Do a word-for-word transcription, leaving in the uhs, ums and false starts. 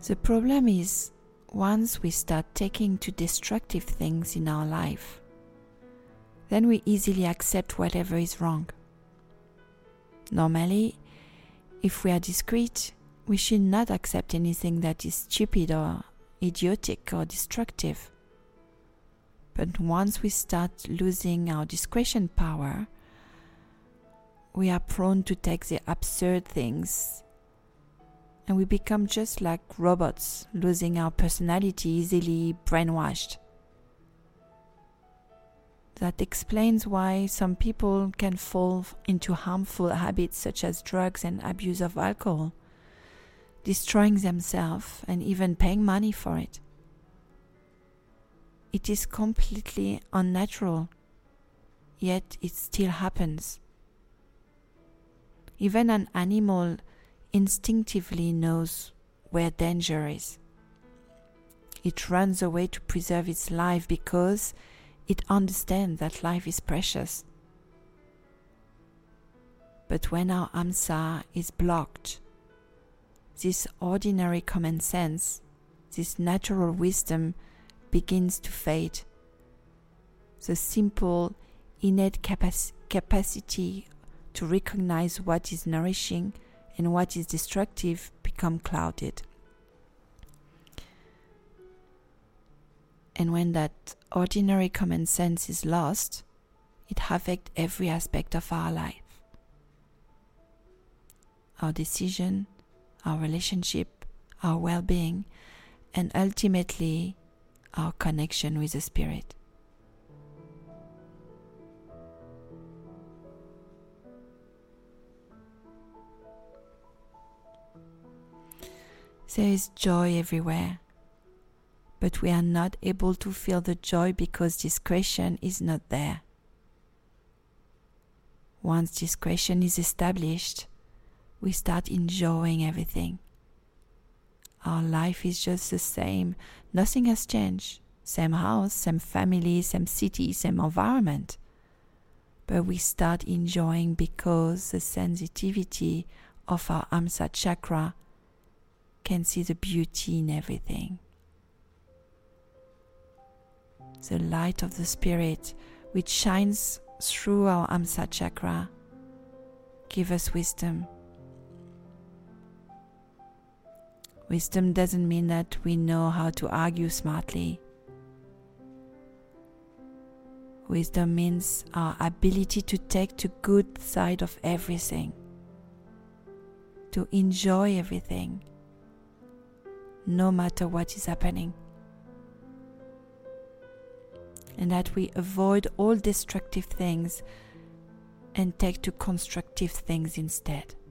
The problem is, once we start taking to destructive things in our life, then we easily accept whatever is wrong. Normally, if we are discreet, we should not accept anything that is stupid or idiotic or destructive. But once we start losing our discretion power, we are prone to take the absurd things, and we become just like robots, losing our personality, easily brainwashed. That explains why some people can fall into harmful habits such as drugs and abuse of alcohol, destroying themselves and even paying money for it. It is completely unnatural, yet it still happens. Even an animal instinctively knows where danger is. It runs away to preserve its life because it understands that life is precious. But when our amsa is blocked, this ordinary common sense, this natural wisdom begins to fade. The simple, innate capac- capacity to recognize what is nourishing and what is destructive become clouded. And when that ordinary common sense is lost, it affects every aspect of our life. Our decision, our relationship, our well-being, and ultimately our connection with the Spirit. There is joy everywhere, but we are not able to feel the joy because discretion is not there. Once discretion is established, we start enjoying everything. Our life is just the same. Nothing has changed. Same house, same family, same city, same environment. But we start enjoying because the sensitivity of our Amsa chakra can see the beauty in everything. The light of the Spirit, which shines through our Amsa chakra, gives us wisdom. Wisdom doesn't mean that we know how to argue smartly. Wisdom means our ability to take the good side of everything, to enjoy everything, no matter what is happening, and that we avoid all destructive things and take to constructive things instead.